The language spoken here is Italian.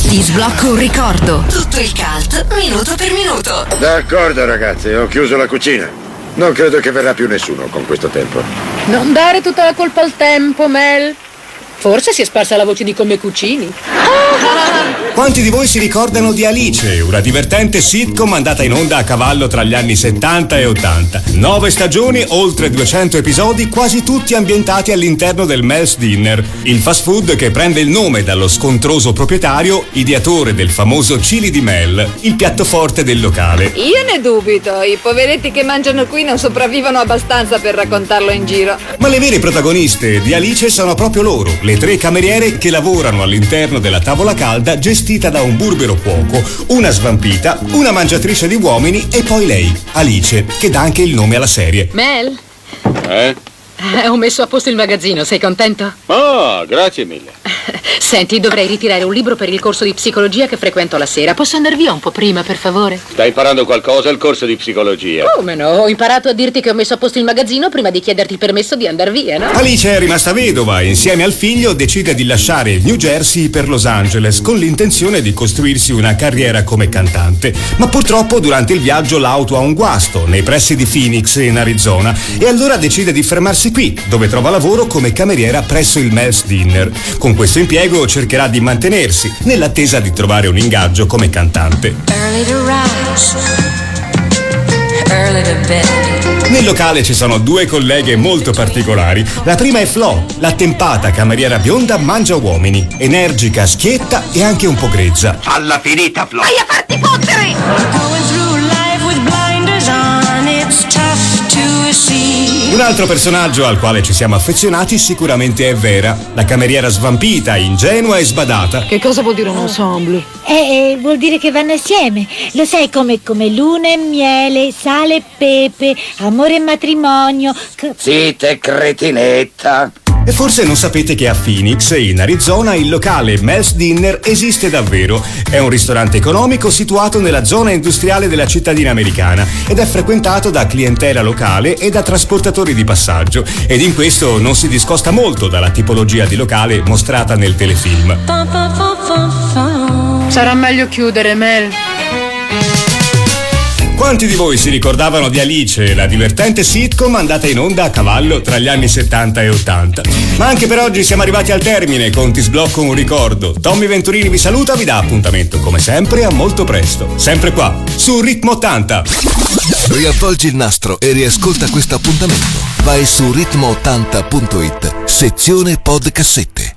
Ti sblocco un ricordo. Tutto il cult, minuto per minuto. D'accordo ragazzi, ho chiuso la cucina. Non credo che verrà più nessuno con questo tempo. Non dare tutta la colpa al tempo, Mel. Forse si è sparsa la voce di come cucini. Quanti di voi si ricordano di Alice, una divertente sitcom andata in onda a cavallo tra gli anni 70 e 80? 9 stagioni, oltre 200 episodi, quasi tutti ambientati all'interno del Mel's Dinner, il fast food che prende il nome dallo scontroso proprietario, ideatore del famoso chili di Mel, il piatto forte del locale. Io ne dubito, i poveretti che mangiano qui non sopravvivono abbastanza per raccontarlo in giro. Ma le vere protagoniste di Alice sono proprio loro, le 3 cameriere che lavorano all'interno della tavola calda gestita da un burbero cuoco, una svampita, una mangiatrice di uomini e poi lei, Alice, che dà anche il nome alla serie. Mel? Ho messo a posto il magazzino, sei contento? Oh, grazie mille. Senti, dovrei ritirare un libro per il corso di psicologia che frequento la sera. Posso andare via un po' prima, per favore? Stai imparando qualcosa al corso di psicologia? Come no? Ho imparato a dirti che ho messo a posto il magazzino prima di chiederti il permesso di andare via, no? Alice è rimasta vedova e insieme al figlio decide di lasciare il New Jersey per Los Angeles con l'intenzione di costruirsi una carriera come cantante. Ma purtroppo durante il viaggio l'auto ha un guasto nei pressi di Phoenix in Arizona e allora decide di fermarsi qui, dove trova lavoro come cameriera presso il Mel's Dinner. Con questo impiego cercherà di mantenersi nell'attesa di trovare un ingaggio come cantante. Nel locale ci sono 2 colleghe molto particolari. La prima è Flo, l'attempata cameriera bionda mangia uomini, energica, schietta e anche un po' grezza. Alla finita, Flo! Vai a farti fottere! Un altro personaggio al quale ci siamo affezionati sicuramente è Vera, la cameriera svampita, ingenua e sbadata. Che cosa vuol dire un ensemble? Vuol dire che vanno assieme. Lo sai, come luna e miele, sale e pepe, amore e matrimonio. Zitta, cretinetta! E forse non sapete che a Phoenix, in Arizona, il locale Mel's Dinner esiste davvero. È un ristorante economico situato nella zona industriale della cittadina americana ed è frequentato da clientela locale e da trasportatori di passaggio. Ed in questo non si discosta molto dalla tipologia di locale mostrata nel telefilm. Sarà meglio chiudere, Mel. Quanti di voi si ricordavano di Alice, la divertente sitcom andata in onda a cavallo tra gli anni 70 e 80? Ma anche per oggi siamo arrivati al termine con Ti sblocco un ricordo. Tommy Venturini vi saluta, vi dà appuntamento come sempre a molto presto, sempre qua, su Ritmo 80. Riavvolgi il nastro e riascolta questo appuntamento. Vai su ritmo80.it, sezione podcassette.